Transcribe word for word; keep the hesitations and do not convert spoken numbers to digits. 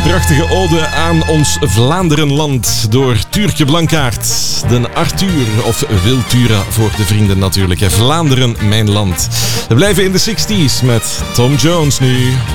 prachtige ode aan ons Vlaanderenland door Tuurtje Blankaert. De Arthur, of Wiltura voor de vrienden natuurlijk. Vlaanderen, mijn land. We blijven in de zestig's met Tom Jones nu.